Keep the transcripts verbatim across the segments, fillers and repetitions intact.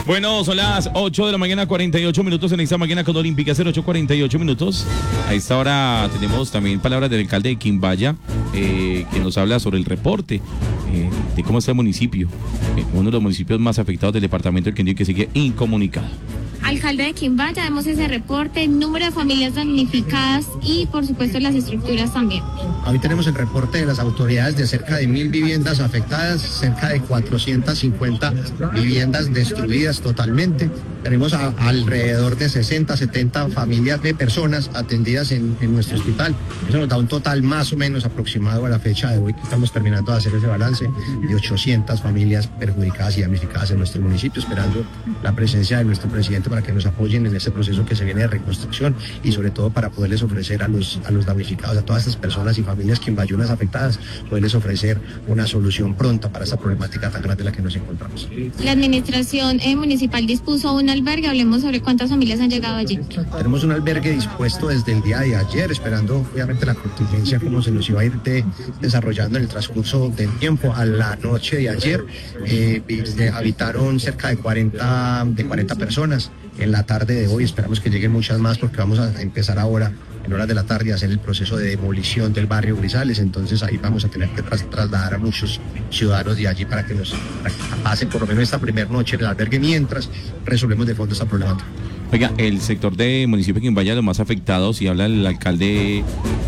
Bueno, son las ocho de la mañana, cuarenta y ocho minutos en esta mañana con Olímpica, cero ocho cuarenta y ocho minutos. A esta hora tenemos también palabras del alcalde de Quimbaya, eh, que nos habla sobre el reporte eh, de cómo está el municipio, eh, uno de los municipios más afectados del departamento del Quindío, que sigue incomunicado. Alcalde de Quimbaya, vemos ese reporte, número de familias damnificadas y por supuesto las estructuras también. Hoy tenemos el reporte de las autoridades de cerca de mil viviendas afectadas, cerca de cuatrocientas cincuenta viviendas destruidas totalmente. Tenemos a, alrededor de sesenta, setenta familias de personas atendidas en, en nuestro hospital. Eso nos da un total más o menos aproximado a la fecha de hoy, que estamos terminando de hacer ese balance, de ochocientas familias perjudicadas y damnificadas en nuestro municipio, esperando la presencia de nuestro presidente para que nos apoyen en este proceso que se viene de reconstrucción y sobre todo para poderles ofrecer a los, a los damnificados, a todas estas personas y familias quimbayunas afectadas, poderles ofrecer una solución pronta para esta problemática tan grande en la que nos encontramos. La administración eh, municipal dispuso un albergue, hablemos sobre cuántas familias han llegado allí. Tenemos un albergue dispuesto desde el día de ayer, esperando obviamente la contingencia como se nos iba a ir de, desarrollando en el transcurso del tiempo. A la noche de ayer eh, habitaron cerca de cuarenta, de cuarenta personas. En la tarde de hoy esperamos que lleguen muchas más porque vamos a empezar ahora en horas de la tarde a hacer el proceso de demolición del barrio Grisales, entonces ahí vamos a tener que tras, trasladar a muchos ciudadanos de allí para que nos para que pasen por lo menos esta primera noche en el albergue mientras resolvemos de fondo esta problemática. Oiga, el sector de municipio de Quimbaya, los más afectados, y habla el alcalde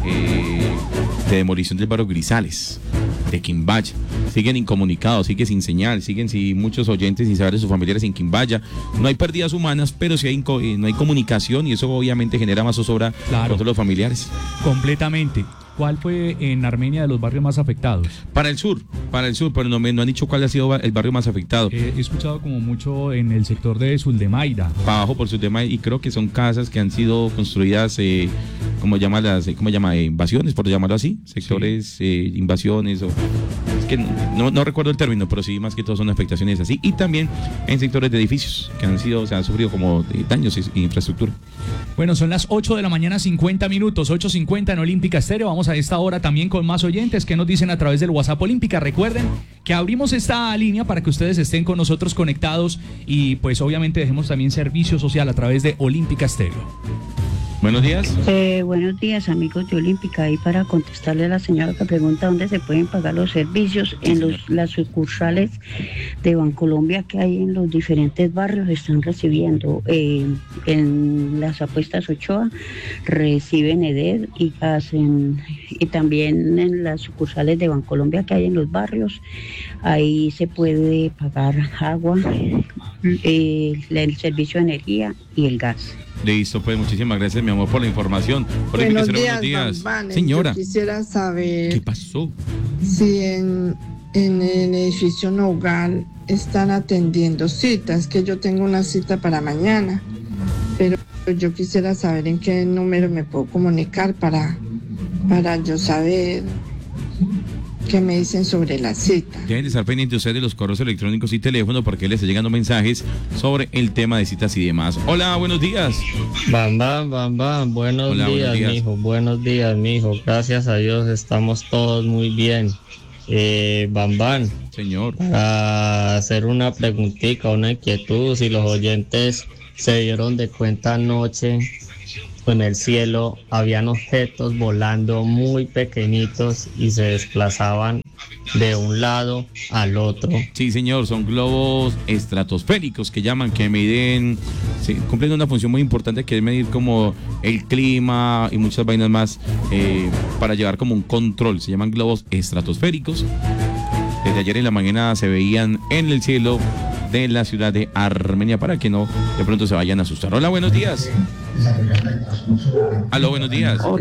eh, de demolición del barrio Grisales de Quimbaya. Siguen incomunicados, sigue sin señal, siguen sin muchos oyentes sin saber de sus familiares en Quimbaya. No hay pérdidas humanas, pero sí hay inco- no hay comunicación y eso obviamente genera más zozobra claro. contra los familiares. Completamente. ¿Cuál fue en Armenia de los barrios más afectados? Para el sur, para el sur, pero no, me, no han dicho cuál ha sido el barrio más afectado. Eh, he escuchado como mucho en el sector de Suldemaida. Para abajo por Suldemaida, y creo que son casas que han sido construidas, eh, ¿cómo llama las, cómo llama? Eh, invasiones, por llamarlo así, sectores, sí. eh, invasiones o... Es que no, no recuerdo el término, pero sí, más que todo son afectaciones así. Y también en sectores de edificios que han sido, se han sufrido como daños en infraestructura. Bueno, son las ocho de la mañana, cincuenta minutos, ocho cincuenta en Olímpica Estéreo. Vamos a esta hora también con más oyentes que nos dicen a través del WhatsApp Olímpica. Recuerden que abrimos esta línea para que ustedes estén con nosotros conectados y pues obviamente dejemos también servicio social a través de Olímpica Estéreo. Buenos días. Eh, buenos días, amigos de Olímpica. Ahí para contestarle a la señora que pregunta dónde se pueden pagar los servicios. En los, las sucursales de Bancolombia que hay en los diferentes barrios están recibiendo. Eh, en las apuestas Ochoa reciben E D E y hacen, y también en las sucursales de Bancolombia que hay en los barrios, ahí se puede pagar agua, eh, el servicio de energía y el gas. Listo, pues muchísimas gracias, mi amor, por la información. Por buenos, días, buenos días, Bambán. señora. Yo quisiera saber ¿Qué pasó? si en, en el edificio Nogal están atendiendo citas, que yo tengo una cita para mañana, pero yo quisiera saber en qué número me puedo comunicar para, para yo saber qué me dicen sobre la cita. Deben de estar pendientes ustedes de los correos electrónicos y teléfono porque les está llegando mensajes sobre el tema de citas y demás. Hola, buenos días. Bam, bam, bam, bam. Buenos, Hola, días, buenos días, mijo. Buenos días, mijo. Gracias a Dios estamos todos muy bien. Eh, Bam, bam. Señor. Para hacer una preguntita, una inquietud, si los oyentes se dieron de cuenta anoche, en el cielo habían objetos volando muy pequeñitos y se desplazaban de un lado al otro. Sí, señor, son globos estratosféricos que llaman, que miden, sí, cumplen una función muy importante que es medir como el clima y muchas vainas más, eh, para llevar como un control. Se llaman globos estratosféricos. Desde ayer en la mañana se veían en el cielo de la ciudad de Armenia para que no de pronto se vayan a asustar. Hola, buenos días. Aló, buenos días.